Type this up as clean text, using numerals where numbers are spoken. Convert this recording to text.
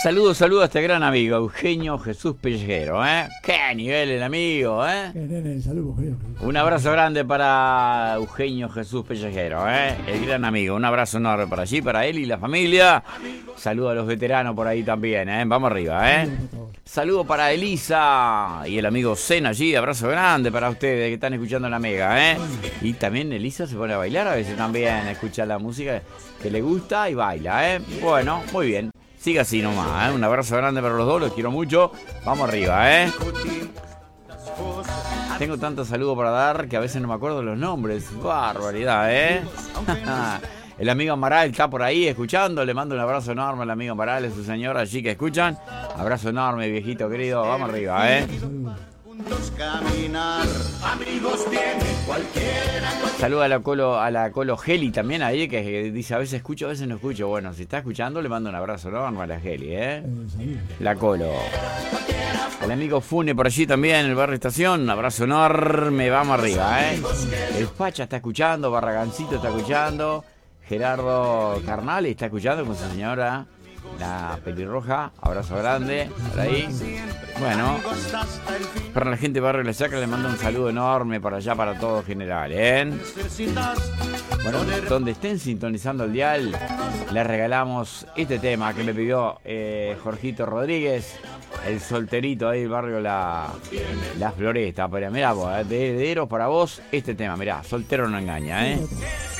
Saludos a este gran amigo, Eugenio Jesús Pellejero, ¿eh? ¡Qué nivel el amigo, eh! Saludos, Un abrazo grande para Eugenio Jesús Pellejero, ¿eh? El gran amigo. Un abrazo enorme para allí, para él y la familia. Saludos a los veteranos por ahí también, ¿eh? Vamos arriba, ¿eh? Saludo para Elisa y el amigo Zen allí. Abrazo grande para ustedes que están escuchando la Mega, ¿eh? Y también Elisa se pone a bailar a veces también. Escucha la música que le gusta y baila, ¿eh? Bueno, muy bien. Siga así nomás, ¿eh? Un abrazo grande para los dos, los quiero mucho. Vamos arriba, ¿eh? Tengo tantos saludos para dar que a veces no me acuerdo los nombres. Barbaridad, ¿eh? El amigo Amaral está por ahí escuchando. Le mando un abrazo enorme al amigo Amaral y su señora allí que escuchan. Abrazo enorme, viejito querido. Vamos arriba, ¿eh? Caminar, amigos tiene cualquiera. Saluda a la Colo Geli también ahí, que dice a veces escucho, a veces no escucho. Bueno, si está escuchando, le mando un abrazo enorme a la Geli, ¿eh? La Colo. El amigo Fune por allí también, en el barrio Estación. Un abrazo enorme, vamos arriba, ¿eh? El Pacha está escuchando, Barragancito está escuchando, Gerardo Carnal está escuchando con su señora, la pelirroja. Abrazo grande, por ahí. Bueno, para la gente de Barrio La Chacra le mando un saludo enorme para allá, para todo general, ¿eh? Bueno, donde estén sintonizando el dial, les regalamos este tema que me pidió Jorgito Rodríguez, el solterito ahí del barrio La Floresta. Pero mirá vos, de Herederos para vos, este tema, mirá, soltero no engaña, ¿eh?